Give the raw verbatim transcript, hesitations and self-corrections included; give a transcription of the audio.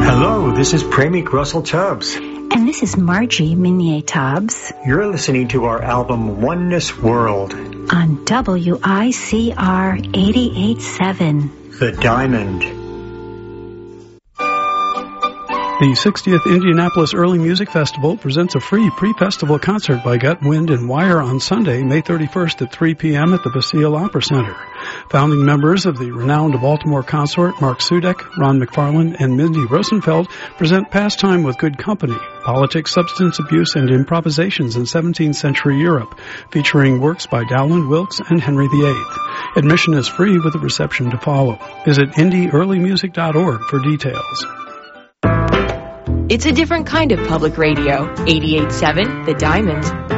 Hello, this is Premik Russell Tubbs. And this is Margie Minier Tubbs. You're listening to our album Oneness World on W I C R eighty-eight point seven. The Diamond. The sixtieth Indianapolis Early Music Festival presents a free pre-festival concert by Gut, Wind, and Wire on Sunday, May thirty-first at three p.m. at the Basile Opera Center. Founding members of the renowned Baltimore Consort, Mark Sudek, Ron McFarland, and Mindy Rosenfeld, present Pastime with Good Company, Politics, Substance Abuse, and Improvisations in seventeenth Century Europe, featuring works by Dowland Wilkes and Henry the eighth. Admission is free with a reception to follow. Visit indie early music dot org for details. It's a different kind of public radio. eighty-eight point seven, The Diamond.